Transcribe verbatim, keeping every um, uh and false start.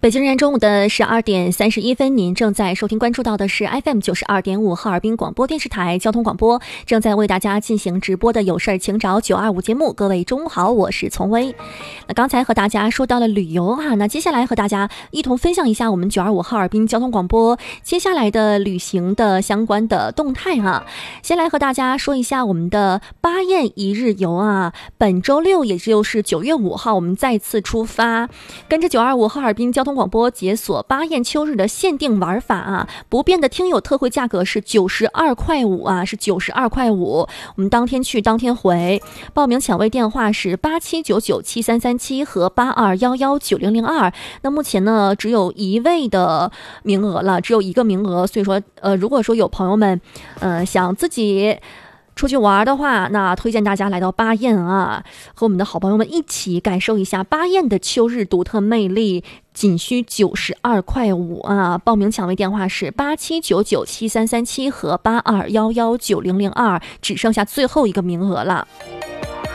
北京时间中午的十二点三十一分，您正在收听关注到的是 F M 九十二点五哈尔滨广播电视台交通广播，正在为大家进行直播的有事儿请找九二五节目。各位中午好，我是丛薇。那刚才和大家说到了旅游哈，那接下来和大家一同分享一下我们九二五哈尔滨交通广播接下来的旅行的相关的动态哈。先来和大家说一下我们的巴彦一日游啊，本周六也就是九月五号，我们再次出发，跟着九二五哈尔滨交通广播解锁巴彦秋日的限定玩法啊，不变的听友特惠价格是九十二块五啊，是九十二块五。我们当天去当天回，报名抢位电话是八七九九七三三七和八二幺幺九零零二。那目前呢，只有一位的名额了，只有一个名额，所以说呃，如果说有朋友们呃想自己出去玩的话，那推荐大家来到巴彦啊，和我们的好朋友们一起感受一下巴彦的秋日独特魅力，仅需九十二块五啊！报名抢位电话是八七九九七三三七和八二幺幺九零零二，只剩下最后一个名额了。